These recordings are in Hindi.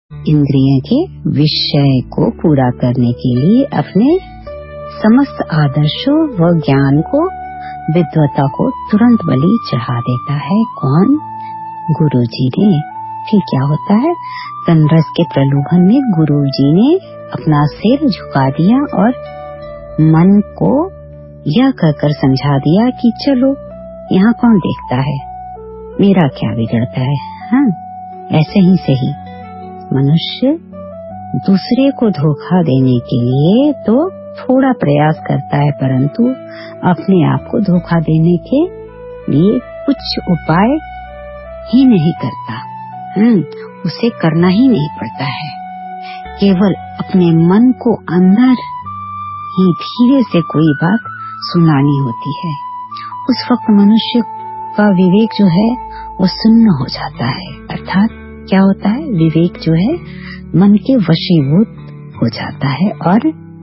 इंद्रिय के विषय को पूरा करने के लिए अपने समस्त आदर्शों व ज्ञान को, विद्वता को तुरंत बलि चढ़ा देता है। कौन? गुरुजी ने। फिर क्या होता है? तनरस के प्रलोभन में गुरुजी ने अपना सिर झुका दिया और मन को यह कहकर समझा दिया कि चलो, यहाँ कौन देखता है, मेरा क्या बिगड़ता है। हाँ, ऐसे ही सही मनुष्य दूसरे को धोखा देने के लिए तो थोड़ा प्रयास करता है, परंतु अपने आप को धोखा देने के लिए कुछ उपाय ही नहीं करता। उसे करना ही नहीं पड़ता है। केवल अपने मन को अंदर ही धीरे से कोई बात सुनानी होती है। उस वक्त मनुष्य का विवेक जो है वो शून्य हो जाता है। अर्थात क्या होता है? विवेक जो है मन के वशीभूत हो जाता है और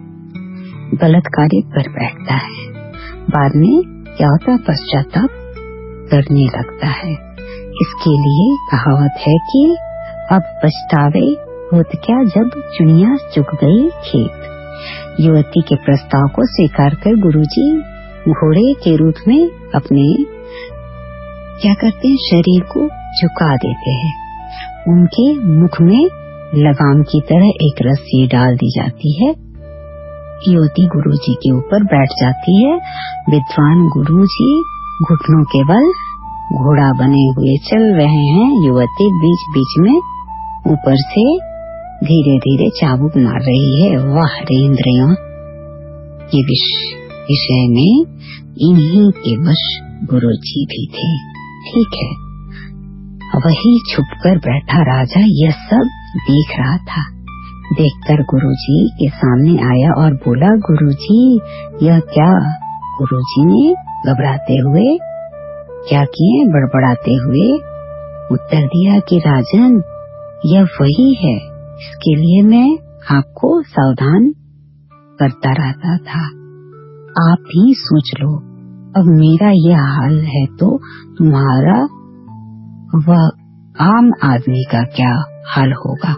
गलत कार्य कर बैठता है। बाद में क्या होता है? पश्चाताप करने लगता है। इसके लिए कहावत है कि अब पछतावे होत क्या जब चुनिया चुग गई खेत। युवती के प्रस्ताव को स्वीकार कर गुरुजी घोड़े के रूप में अपने क्या करते हैं? शरीर को झुका देते हैं। उनके मुख में लगाम की तरह एक रस्सी डाल दी जाती है। युवती गुरुजी के ऊपर बैठ जाती है। विद्वान गुरुजी घुटनों के बल घोड़ा बने हुए चल रहे हैं। युवती बीच बीच में ऊपर से धीरे धीरे चाबुक मार रही है। वाह रे इंद्रियों, ये विषय में इन्हीं के वश गुरुजी भी थे। ठीक है, वही छुपकर बैठा राजा यह सब देख रहा था। देखकर गुरुजी के सामने आया और बोला, गुरुजी यह क्या? गुरुजी ने घबराते हुए क्या किए? बड़बड़ाते हुए उत्तर दिया कि राजन, यह वही है, इसके लिए मैं आपको सावधान करता रहता था। आप ही सोच लो, अब मेरा यह हाल है तो तुम्हारा वह आम आदमी का क्या हाल होगा?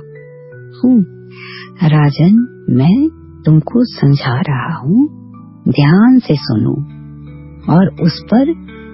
राजन, मैं तुमको समझा रहा हूँ, ध्यान से सुनो और उस पर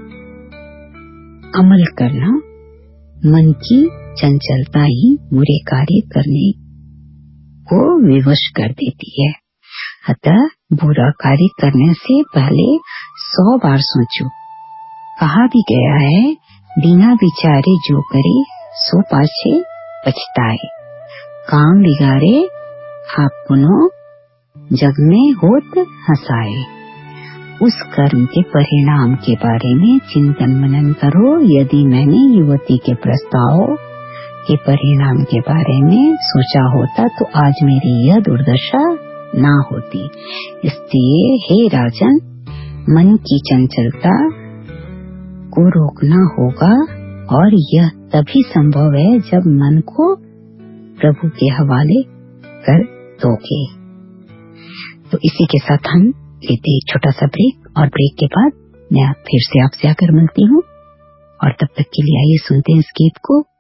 अमल करना। मन की चंचलता ही बुरे कार्य करने को विवश कर देती है। अतः बुरा कार्य करने से पहले 100 बार सोचो। कहा भी गया है, बिना विचारे जो करे सो पाछे पछताए। काम बिगाड़े आप पुनो जग में होत हंसाए। उस कर्म के परिणाम के बारे में चिंतन मनन करो। यदि मैंने युवती के प्रस्ताव के परिणाम के बारे में सोचा होता तो आज मेरी यह दुर्दशा ना होती। इसलिए हे राजन, मन की चंचलता को रोकना होगा और यह तभी संभव है जब मन को प्रभु के हवाले कर दोगे। तो इसी के साथ हम लेते एक छोटा सा ब्रेक और ब्रेक के बाद मैं फिर से आपसे आकर मिलती हूँ और तब तक के लिए आइए सुनते हैं इस गीत को।